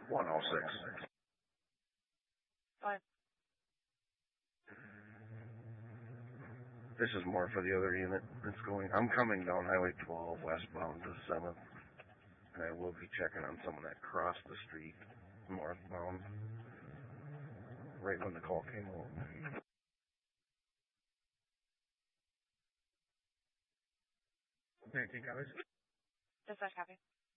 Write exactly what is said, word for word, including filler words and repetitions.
one oh six. Go ahead. This is more for the other unit. It's going, I'm coming down Highway twelve westbound to seventh. And I will be checking on someone that crossed the street northbound right when the call came over. Thank you, guys. Dispatch copy.